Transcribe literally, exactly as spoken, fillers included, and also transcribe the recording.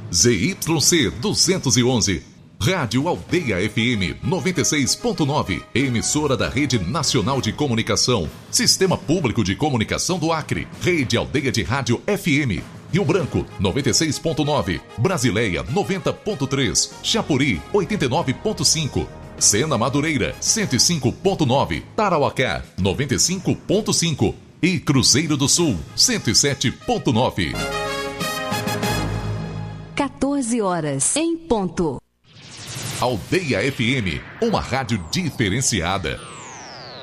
Z Y C duzentos e onze. Rádio Aldeia F M noventa e seis ponto nove, emissora da Rede Nacional de Comunicação, Sistema Público de Comunicação do Acre, Rede Aldeia de Rádio F M, Rio Branco noventa e seis ponto nove, Brasileia noventa ponto três, Chapuri oitenta e nove ponto cinco, Sena Madureira cento e cinco ponto nove, Tarauacá noventa e cinco ponto cinco e Cruzeiro do Sul cento e sete ponto nove. quatorze horas em ponto. Aldeia F M, uma rádio diferenciada.